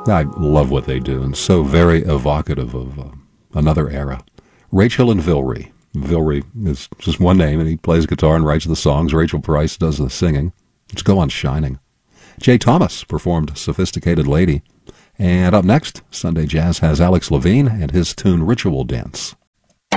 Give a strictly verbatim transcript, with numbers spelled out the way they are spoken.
I love what they do, and so very evocative of uh, another era. Rachel and Vilry. Vilry is just one name, and he plays guitar and writes the songs. Rachel Price does the singing. Let's go on Shining. Jay Thomas performed Sophisticated Lady. And up next, Sunday Jazz has Alex Levine and his tune Ritual Dance.